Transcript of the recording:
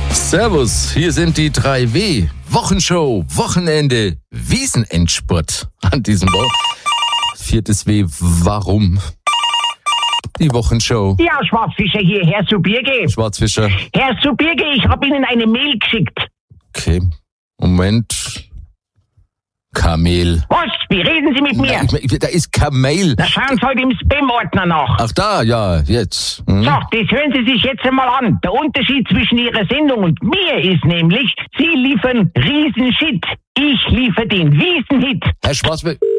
Servus, hier sind die 3W. Wochenshow, Wochenende, Wiesenendspurt. An diesem viertes W, warum? Die Wochenshow. Ja, Schwarzfischer hier, Herr Subirge. Schwarzfischer. Herr Subirge, ich habe Ihnen eine Mail geschickt. Okay, Moment. Kamel. Was? Wie reden Sie mit mir? Da ist Kamel. Da schauen Sie heute im Spam-Ordner nach. Ach da, ja, jetzt. So, das hören Sie sich jetzt einmal an. Der Unterschied zwischen Ihrer Sendung und mir ist nämlich, Sie liefern Riesenshit. Ich liefere den Wiesenhit. Herr Schwarzfischer.